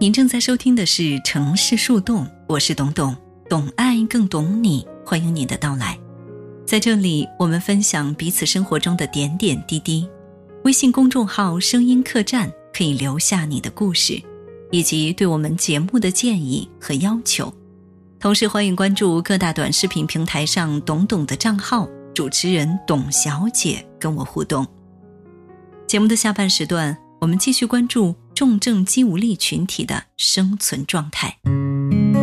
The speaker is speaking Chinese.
您正在收听的是城市树洞，我是董董，懂爱更懂你，欢迎你的到来。在这里，我们分享彼此生活中的点点滴滴。微信公众号声音客栈可以留下你的故事，以及对我们节目的建议和要求。同时欢迎关注各大短视频平台上董董的账号，主持人董小姐跟我互动。节目的下半时段，我们继续关注重症肌无力群体的生存状态。